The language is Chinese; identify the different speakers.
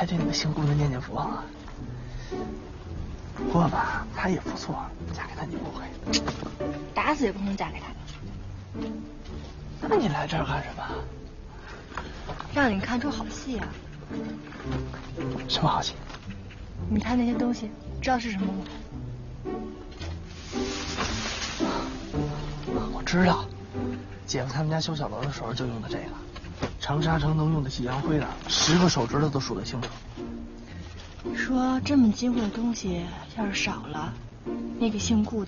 Speaker 1: 还对那个姓顾的念念不忘啊。不过吧，他也不错，嫁给他你不会。
Speaker 2: 打死也不能嫁给他。
Speaker 1: 那你来这儿干什么？
Speaker 2: 让你看出好戏啊！
Speaker 1: 什么好戏？
Speaker 2: 你看那些东西，知道是什么吗？
Speaker 1: 我知道，姐夫他们家修小楼的时候就用的这个，长沙城能用得起洋灰的，10个手指头都数得清楚。
Speaker 2: 说这么金贵的东西要是少了，那个姓顾的